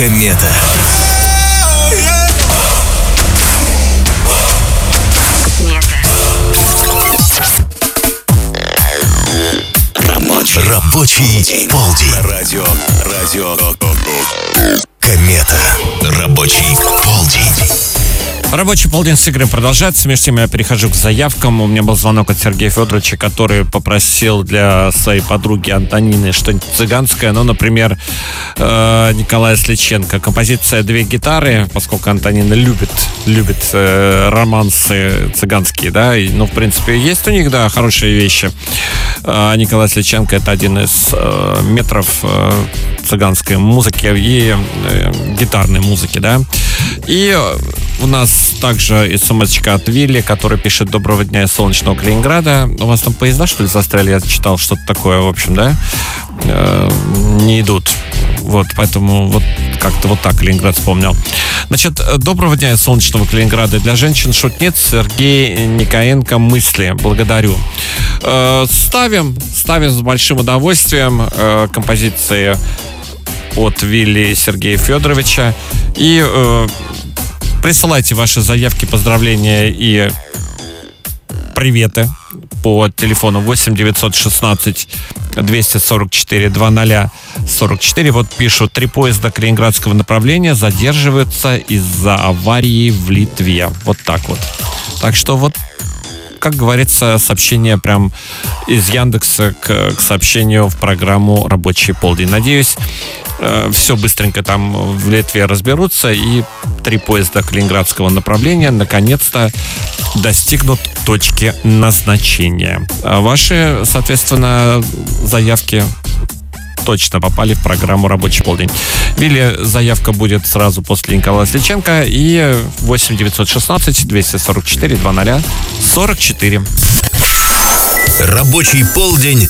Комета. Рабочий полдень. Радио. Комета. Рабочий полдень. Рабочий полдень с Игорем продолжается. Между тем я перехожу к заявкам. У меня был звонок от Сергея Федоровича, который попросил для своей подруги Антонины что-нибудь цыганское. Ну, например, Николая Сличенко. Композиция «Две гитары», поскольку Антонина любит романсы цыганские, да. И, ну, в принципе, есть у них, да, хорошие вещи. Николай Сличенко — это один из метров цыганской музыки и гитарной музыки, да. И у нас также смс-очка от Вилли, который пишет: «Доброго дня из солнечного Калининграда». У вас там поезда, что ли, застряли? Я читал что-то такое, в общем, да? Не идут. Вот, поэтому вот как-то вот так Калининград вспомнил. Значит, доброго дня из солнечного Калининграда. Для женщин-шутниц Сергей Никоенко «Мысли». Благодарю. Ставим с большим удовольствием композиции от Вилли Сергея Федоровича. И присылайте ваши заявки, поздравления и приветы по телефону 8 916 244 2044. Вот пишут: 3 поезда калининградского направления задерживаются из-за аварии в Литве. Вот так вот. Так что вот, как говорится, сообщение прям из Яндекса к сообщению в программу «Рабочий полдень». Надеюсь, все быстренько там в Литве разберутся, и 3 поезда калининградского направления наконец-то достигнут точки назначения. Ваши, соответственно, заявки точно попали в программу «Рабочий полдень». Вилли, заявка будет сразу после Николая Сличенко. И 8 916 244 2044. Рабочий полдень